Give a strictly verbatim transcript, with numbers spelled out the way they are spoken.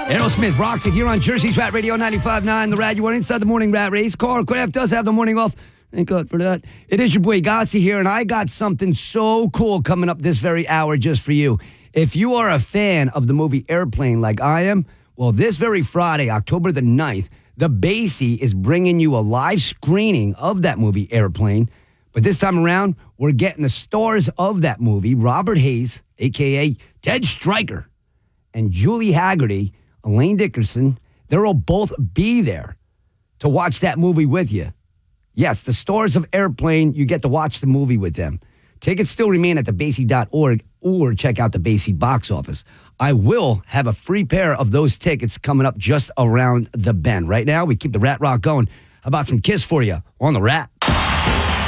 Aerosmith rocks it here on Jersey's Rat Radio ninety-five point nine. The Rad, you are inside the morning Rat Race. Carl Kraft does have the morning off. Thank God for that. It is your boy Gotzi here, and I got something so cool coming up this very hour just for you. If you are a fan of the movie Airplane like I am, well, this very Friday, October the ninth, the Basie is bringing you a live screening of that movie Airplane. But this time around, we're getting the stars of that movie, Robert Hayes, a k a. Ted Stryker, and Julie Haggerty, Elaine Dickerson. They'll both be there to watch that movie with you. Yes, the stars of Airplane, you get to watch the movie with them. Tickets still remain at the basie dot org or check out the Basie box office. I will have a free pair of those tickets coming up just around the bend. Right now, we keep the Rat Rock going. How about some Kiss for you on the Rat?